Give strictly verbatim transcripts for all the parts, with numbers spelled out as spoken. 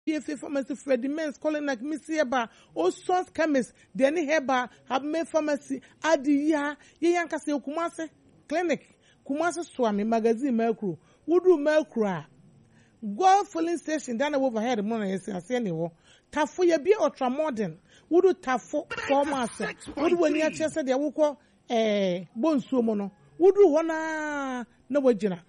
P F A pharmacy, Freddie Men's calling like Missy Eba, all sons chemist, Denny Heba, have made pharmacy, Adi Ya, Yankase Kumase, Clinic, Kumase Swami, Magazine Melcro, Woodru Melcra, Go filling station, down overhead, the money is anyway. Tafu ya be ultra modern, Woodu Tafu, Formasa, Wood when you just said they will call eh, Bonsumono, Woodru Wana, no Wajina.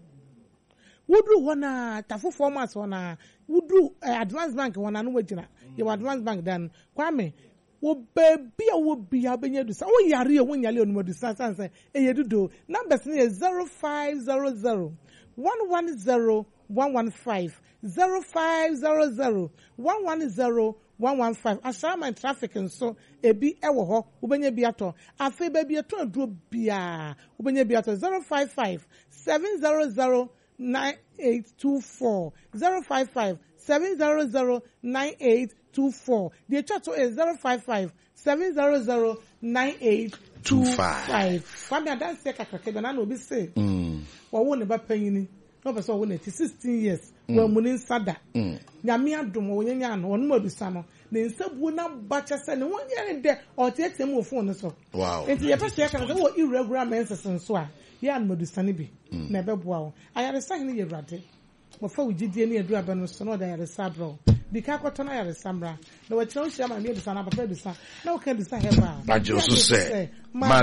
Woodru Wana, Tafu Formas Wana. Woodru Advance Bank wana no wajina your Advance Bank dan kwame wo baby wo bia benye do sa wo yare wo nyale onu do sa san say e yedudo numbers ne zero five zero zero one one zero one one five zero five zero zero one one zero one one five asama traffic nso ebi ewo ho wo benye bi ato afi ba bi ato duro bia wo benye bi ato zero five five seven zero zero nine eight two four zero five five seven zero zero nine eight two four. The chat is zero five five seven zero zero nine eight two five. Kwame dance take akake na no be say. Mm. Wa won ba panyini. No be so won it sixteen years. Wa munin sada. Nyame adom wo nyanya no won ma bisa no. Ne nsabu na ba chese ne won yere de o te te mo phone so. Wow. Enti ye pese kan so wo irregular menses so a. Ya no do sane bi. Na be boa wo. Ayare sa hene ye brade. Before we did any do abano so no da sabro bika kwato na yare samra na wa chiro shia ma me bisa na papa bisa na o kan bisa heba na just say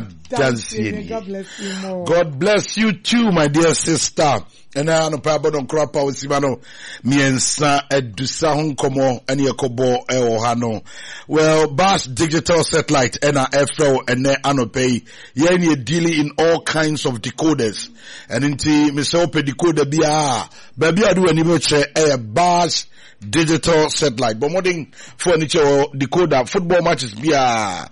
madansi. God bless you more. God bless you too, my dear sister. And I no pa bodon krapa o sibano miensa edusa honkomo ene yakobo e o hano. Well, Bash Digital Satellite and F L and ne anope ye ni dealing in all kinds of decoders. And inti me se ope decoder bia baby adu ani mo che e Bash Digital Satellite. But modern furniture decoder football matches bia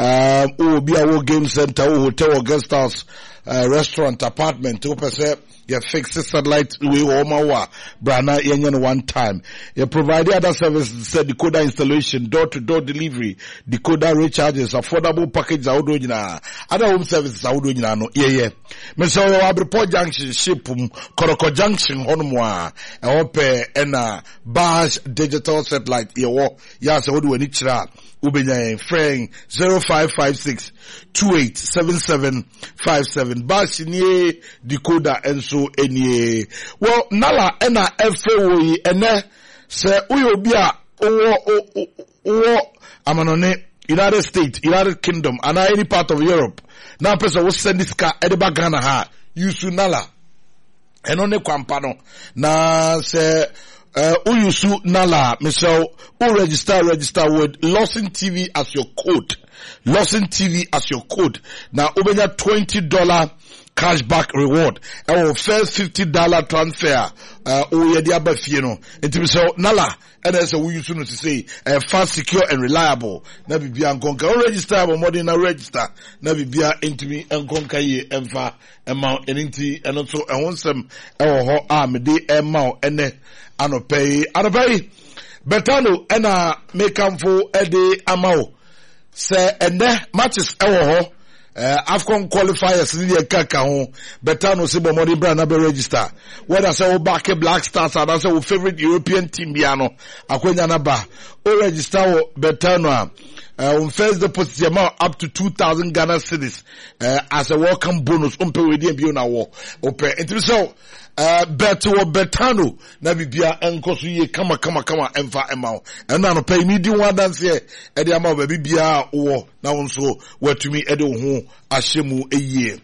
um o bia wo game center o hotel or guest house uh, restaurant apartment o pese you fix the satellite we o mawa brana yenyen one time. You provide other services, said decoder installation, door to door delivery, decoder recharges, affordable package audio jina. Other home services audio jina no. Yeah yeah. Me so yo Abripo Junction shipum Koroko Junction honmwa. E ope ena Bash Digital Satellite ye wo ya se odu ani chira. Ubenya friend zero five five six two eight seven seven five seven. Bash nie decoder and so any. Well, nala ena efe wo yi ene se uyo bia owo owo amanone United States, United Kingdom, and any part of Europe. Now person will send this car edeba Ghana ha yusu nala. Eno ne kwampano na se Uh, Uyusu Nala, Michelle, who register, register with Lawson T V as your code. Lawson T V as your code. Now, over there, twenty dollars cashback reward. Our first fifty dollars transfer, uh, oh, yeah, the other fieno. It is so Nala, and as we used to say, uh, fast, secure, and reliable. Nabi Bia and Gonka, register, but more than a register. Nabi Bia into me and Gonka ye, and fa, amount, and inti, and also, I want some, our whole arm, the amount, and then, Anope, Anope, Betano, ena mekamfo ede amao. Se ene matches ewo ho, uh, Afcon qualifiers ni ye kaka ho. Betano se bo modi bra na be register. Whether say o back Black Stars and say o favorite European team biano, akwenya na ba. O register o Betano uh, on first deposit amount up to two thousand Ghana cedis uh, as a welcome bonus. Umpe wedi bi na wo. Ope. Into so Uh, beto betano na bibia enkoso ye kama kama kama emfa emao ena no pay me di one dance e de ama ba bibia wo na wonso watumi e de ho ahyemu eyie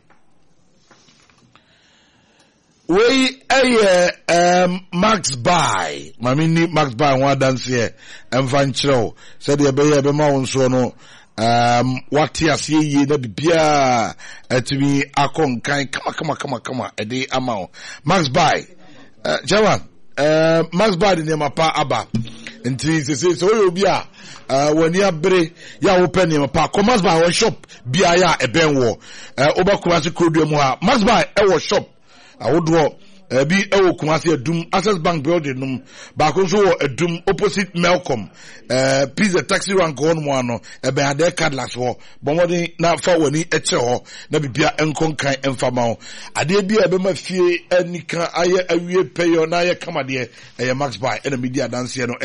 we eye um Max Buy mami ni Max Buy one dance e emfa nchiro said e be ye be ma wonso no um what yes ye na bibia atumi akon kan kama kama kama kama ede amao Max Buy uh, Jawan uh, Max Buy ni mapa aba nti se se so yo bia uh, wani abre ya open ni mapa ko Max Buy one shop bia ya ebenwo uh, oba kuma se krodo mu ha Max Buy e wo shop awodo Ebi ewo Kumasi Adum Access Bank building num ba ko so Adum opposite Melcom eh pizza taxi rank on mo ano e be ade cardless ho bomodi na fa wani eche ho na bibia enkon kan emfama ho ade bia e be ma fie anika aye awie peyo na aye kamade e max buy e na media dance no